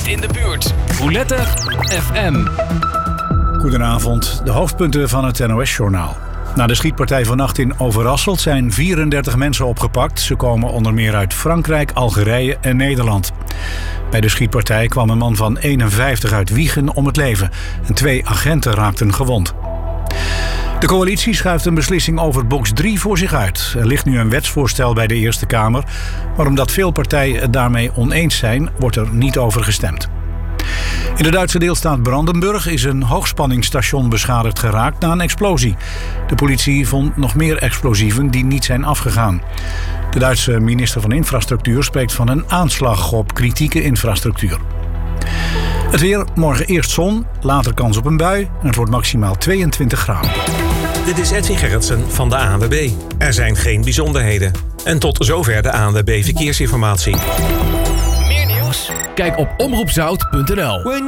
in de buurt. Roulette FM. Goedenavond, de hoofdpunten van het NOS-journaal. Na de schietpartij vannacht in Overasselt zijn 34 mensen opgepakt. Ze komen onder meer uit Frankrijk, Algerije en Nederland. Bij de schietpartij kwam een man van 51 uit Wijchen om het leven. En 2 agenten raakten gewond. De coalitie schuift een beslissing over box 3 voor zich uit. Er ligt nu een wetsvoorstel bij de Eerste Kamer. Maar omdat veel partijen het daarmee oneens zijn, wordt er niet over gestemd. In de Duitse deelstaat Brandenburg is een hoogspanningsstation beschadigd geraakt na een explosie. De politie vond nog meer explosieven die niet zijn afgegaan. De Duitse minister van Infrastructuur spreekt van een aanslag op kritieke infrastructuur. Het weer, morgen eerst zon, later kans op een bui en het wordt maximaal 22 graden. Dit is Edwin Gerritsen van de ANWB. Er zijn geen bijzonderheden. En tot zover de ANWB Verkeersinformatie. Meer nieuws? Kijk op omroepzout.nl.